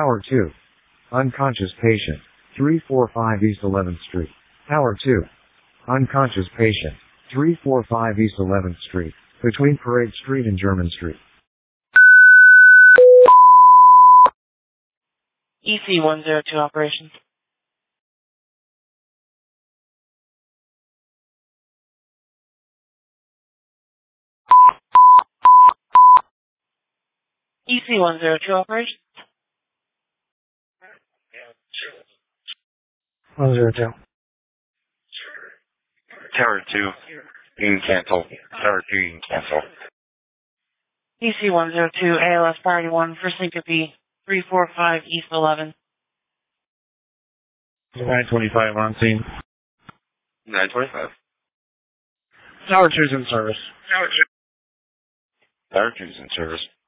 Tower 2. Unconscious patient. 345 East 11th Street. Tower 2. Unconscious patient. 345 East 11th Street. Between Parade Street and German Street. EC-102 operations. EC-102 operations. 102. Tower 2, you can cancel. Tower 2, you can cancel. EC-102, ALS Priority 1 for Syncope, 345 East 11. 925 on scene. 925. Tower 2's in service. Tower 2's in service.